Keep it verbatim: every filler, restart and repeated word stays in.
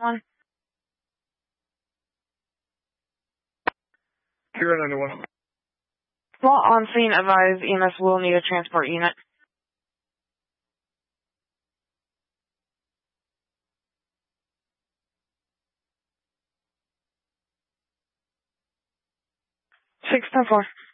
One. Hero ninety-one. Well, on scene, advise E M S will need a transport unit. Six ten four.